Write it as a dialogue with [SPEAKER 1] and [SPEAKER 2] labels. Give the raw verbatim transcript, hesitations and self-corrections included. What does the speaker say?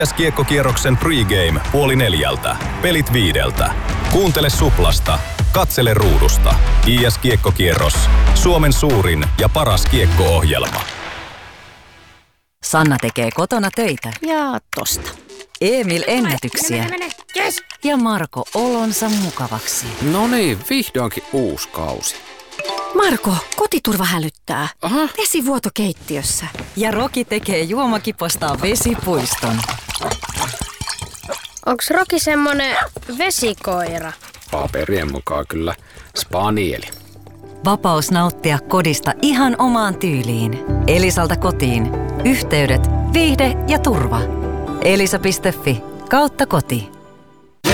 [SPEAKER 1] Kiekkokierroksen pregame puoli neljältä. Pelit viideltä. Kuuntele Suplasta. Katsele ruudusta. I S Kiekkokierros. Suomen suurin ja paras kiekko-ohjelma.
[SPEAKER 2] Sanna tekee kotona töitä.
[SPEAKER 3] Ja tosta.
[SPEAKER 2] Emil ennätyksiä.
[SPEAKER 3] Mene, mene, yes.
[SPEAKER 2] Ja Marko olonsa mukavaksi.
[SPEAKER 4] No niin, vihdoinkin uusi kausi.
[SPEAKER 3] Marko, kotiturva hälyttää.
[SPEAKER 4] Aha.
[SPEAKER 3] Vesivuoto keittiössä.
[SPEAKER 2] Ja Roki tekee juomakipostaan vesipuiston.
[SPEAKER 5] Onks Roki semmonen vesikoira?
[SPEAKER 4] Paperien mukaan kyllä spanieli.
[SPEAKER 2] Vapaus nauttia kodista ihan omaan tyyliin. Elisalta kotiin. Yhteydet, viihde ja turva. Elisa piste fi kautta koti.